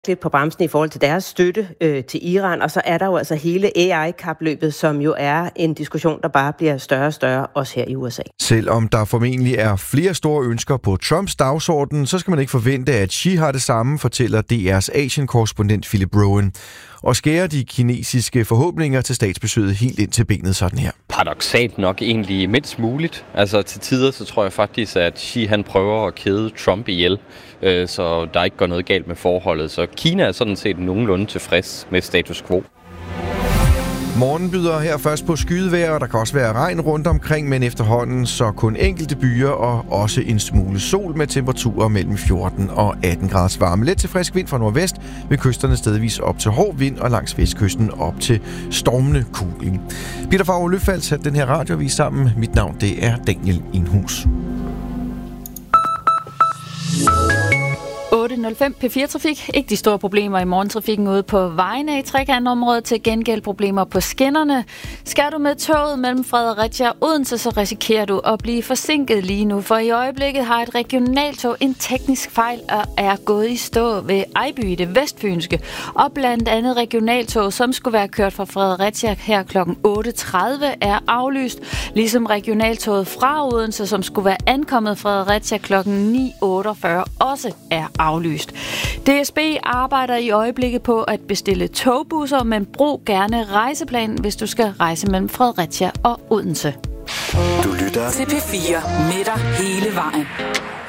lidt på bremsen i forhold til deres støtte til Iran, og så er der jo altså hele AI-kapløbet, som jo er en diskussion, der bare bliver større og større, også her i USA. Selvom der formentlig er flere store ønsker på Trumps dagsorden, så skal man ikke forvente, at Xi har det samme, fortæller DR's Asien-korrespondent Philip Rowan. Og skærer de kinesiske forhåbninger til statsbesøget helt ind til benet sådan her. Paradoksalt nok egentlig mindst muligt. Altså til tider, så tror jeg faktisk, at Xi han prøver at kæde Trump ihjel, så der ikke går noget galt med forholdet. Så Kina er sådan set nogenlunde tilfreds med status quo. Morgen byder her først på skydevejr, og der kan også være regn rundt omkring, men efterhånden så kun enkelte byer og også en smule sol med temperaturer mellem 14 og 18 graders varme. Let til frisk vind fra nordvest, ved kysterne stedvis op til hård vind og langs vestkysten op til stormende kuling. Peter Favre Løfald satte den her radioavis sammen. Mit navn det er Daniel Indhus. 8.05 P4-trafik. Ikke de store problemer i morgentrafikken ude på vejene i trekantområdet, til gengæld problemer på skinnerne. Skal du med toget mellem Fredericia og Odense, så risikerer du at blive forsinket lige nu, for i øjeblikket har et regionaltog en teknisk fejl og er gået i stå ved Ejby i det vestfynske. Og blandt andet regionaltog, som skulle være kørt fra Fredericia her kl. 8.30, er aflyst, ligesom regionaltoget fra Odense, som skulle være ankommet Fredericia kl. 9.48, også er aflyst. DSB arbejder i øjeblikket på at bestille togbusser, men brug gerne rejseplanen, hvis du skal rejse mellem Fredericia og Odense. Du lytter til P4 med dig hele vejen.